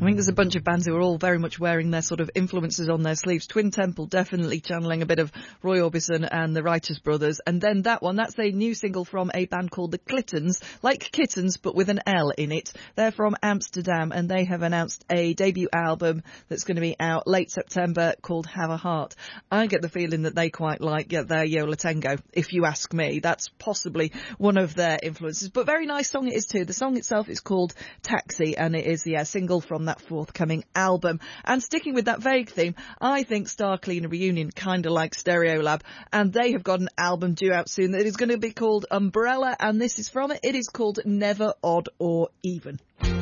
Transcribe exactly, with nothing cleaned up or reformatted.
think there's a bunch of bands who are all very much wearing their sort of influences on their sleeves. Twin Temple definitely channeling a bit of Roy Orbison and the Righteous Brothers. And then that one, that's a new single from a band called the Clittons, like kittens but with an L in it. They're from Amsterdam and they have announced a debut album that's going to be out late September called Have a Heart. I get the feeling that they quite like yeah, their Yo La Tengo, if you ask me. That's possibly one of their influences. But very nice song it is too. The song itself is called Taxi and it is the yeah, single from that forthcoming album. And sticking with that vague theme, I think Star Cleaner Reunion kind of like Stereolab, and they have got an album due out soon that is going to be called Umbrella, and this is from it. It is called Never Odd or Even.